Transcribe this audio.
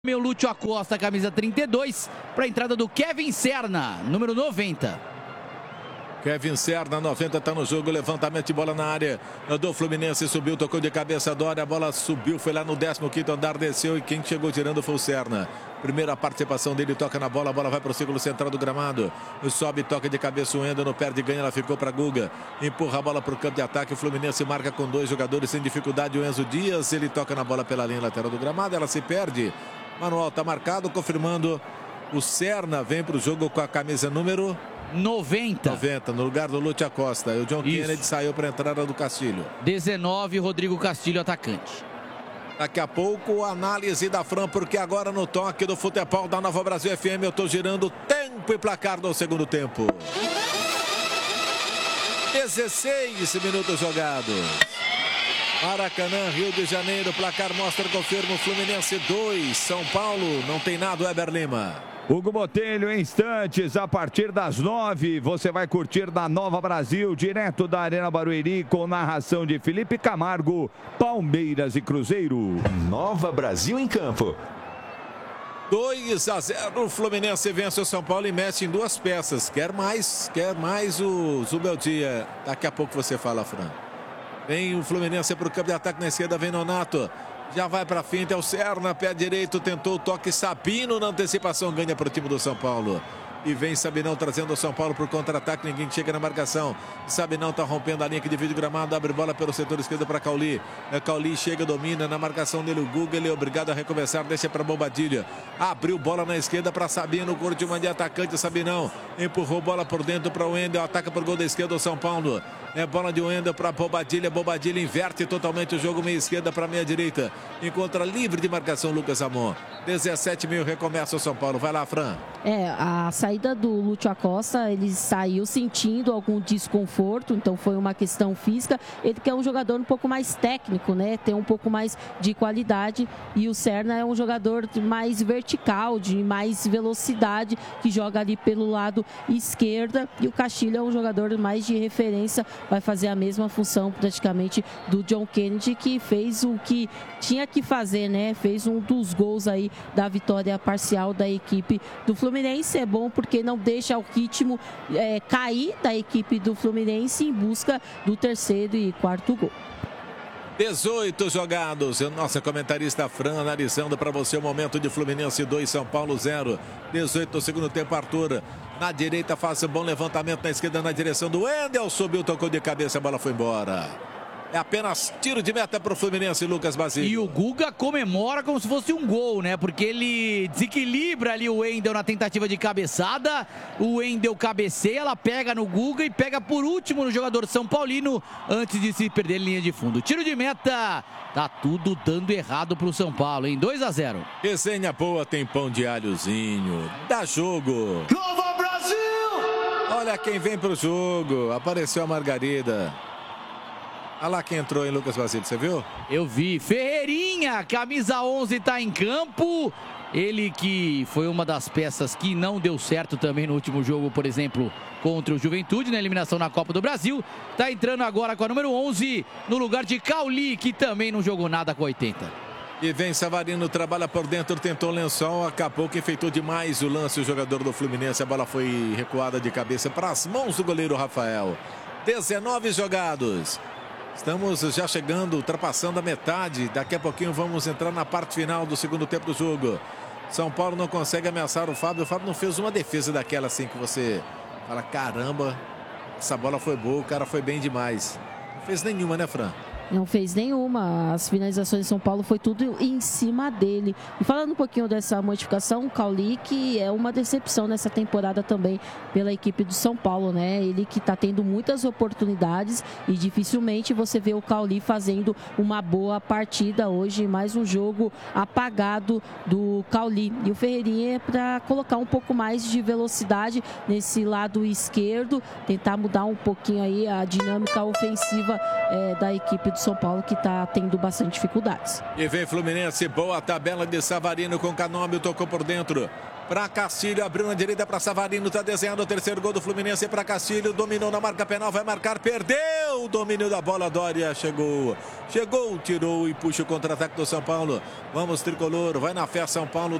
Meu Lúcio Acosta, camisa 32, para a entrada do Kevin Serna, número 90. Kevin Serna, 90, está no jogo, levantamento de bola na área do Fluminense, subiu, tocou de cabeça, Dória, a bola subiu, foi lá no 15º andar, desceu e quem chegou tirando foi o Serna. Primeira participação dele, toca na bola, a bola vai para o círculo central do gramado, sobe, toca de cabeça o Wendel, não perde, ganha, ela ficou para Guga, empurra a bola para o campo de ataque, o Fluminense marca com dois jogadores sem dificuldade, o Enzo Dias, ele toca na bola pela linha lateral do gramado, ela se perde. Manual está marcado, confirmando. O Serna vem para o jogo com a camisa número 90, no lugar do Lúcio Acosta. E o John Kennedy saiu para a entrada do Castilho. 19, Rodrigo Castilho, atacante. Daqui a pouco, análise da Fran, porque agora no toque do futebol da Nova Brasil FM, eu estou girando tempo e placar do segundo tempo. 16 minutos jogados. Maracanã, Rio de Janeiro, placar mostra, confirma, Fluminense 2, São Paulo, não tem nada, Weber Lima. Hugo Botelho, em instantes, a partir das 9, você vai curtir da Nova Brasil, direto da Arena Barueri, com narração de Felipe Camargo, Palmeiras e Cruzeiro. Nova Brasil em campo. 2-0, o Fluminense vence o São Paulo e mexe em duas peças. Quer mais o Zubeldia. Daqui a pouco você fala, Fran. Vem o Fluminense para o campo de ataque na esquerda, vem Nonato. Já vai para frente, é o Serna, pé direito, tentou o toque, Sabino na antecipação, ganha para o time do São Paulo. E vem Sabinão trazendo o São Paulo para o contra-ataque, ninguém chega na marcação. Sabinão está rompendo a linha que divide o gramado, abre bola pelo setor esquerdo para Cauli. Cauli chega, domina na marcação dele, o Guga, ele é obrigado a recomeçar, deixa para Bobadilha. Abriu bola na esquerda para Sabino, curte uma de atacante, Sabinão. Empurrou bola por dentro para o Wendel, ataca por gol da esquerda o São Paulo. É bola de Wendel para Bobadilha, Bobadilha inverte totalmente o jogo, meia esquerda para meia direita. Encontra livre de marcação Lucas Amon. 17 mil, recomeça o São Paulo, vai lá, Fran. A saída do Lúcio Acosta, ele saiu sentindo algum desconforto, então foi uma questão física. Ele que é um jogador um pouco mais técnico, né? Tem um pouco mais de qualidade, e o Serna é um jogador mais vertical, de mais velocidade, que joga ali pelo lado esquerdo, e o Castilho é um jogador mais de referência, vai fazer a mesma função praticamente do John Kennedy, que fez o que tinha que fazer, né? Fez um dos gols aí da vitória parcial da equipe do Fluminense. É bom porque não deixa o ritmo cair da equipe do Fluminense em busca do terceiro e quarto gol. 18 jogados. Nossa comentarista Fran analisando para você o momento de Fluminense 2, São Paulo 0. 18 no segundo tempo, Arthur. Na direita faz um bom levantamento, na esquerda na direção do Wendel. Subiu, tocou de cabeça, a bola foi embora. É apenas tiro de meta para o Fluminense, Lucas Basílio. E o Guga comemora como se fosse um gol, né? Porque ele desequilibra ali o Wendel na tentativa de cabeçada. O Wendel cabeceia, ela pega no Guga e pega por último no jogador São Paulino antes de se perder em linha de fundo. Tiro de meta. Tá tudo dando errado pro São Paulo, hein? 2-0. Resenha boa, tem pão de alhozinho. Dá jogo. Nova Brasil! Olha quem vem pro jogo. Apareceu a Margarida. Olha lá quem entrou, hein, Lucas Basílio, você viu? Eu vi. Ferreirinha, camisa 11, tá em campo. Ele que foi uma das peças que não deu certo também no último jogo, por exemplo, contra o Juventude, na eliminação na Copa do Brasil. Tá entrando agora com a número 11, no lugar de Cauli, que também não jogou nada com 80. E vem Savarino, trabalha por dentro, tentou o lençol, acabou que enfeitou demais o lance, o jogador do Fluminense. A bola foi recuada de cabeça para as mãos do goleiro Rafael. 19 jogados. Estamos já chegando, ultrapassando a metade. Daqui a pouquinho vamos entrar na parte final do segundo tempo do jogo. São Paulo não consegue ameaçar o Fábio. O Fábio não fez uma defesa daquela assim que você fala, caramba, essa bola foi boa, o cara foi bem demais. Não fez nenhuma, né, Fran? Não fez nenhuma. As finalizações de São Paulo foi tudo em cima dele. E falando um pouquinho dessa modificação, o Cauli, que é uma decepção nessa temporada também pela equipe do São Paulo, né? Ele que está tendo muitas oportunidades e dificilmente você vê o Cauli fazendo uma boa partida hoje. Mais um jogo apagado do Cauli. E o Ferreirinha é para colocar um pouco mais de velocidade nesse lado esquerdo, tentar mudar um pouquinho aí a dinâmica ofensiva da equipe do São Paulo, que está tendo bastante dificuldades. E vem Fluminense, boa tabela de Savarino com Canômio, tocou por dentro para Castilho, abriu na direita para Savarino, está desenhando o terceiro gol do Fluminense para Castilho, dominou na marca penal, vai marcar, perdeu! o domínio da bola, Dória chegou, tirou e puxa o contra-ataque do São Paulo. Vamos, tricolor, vai na fé, São Paulo.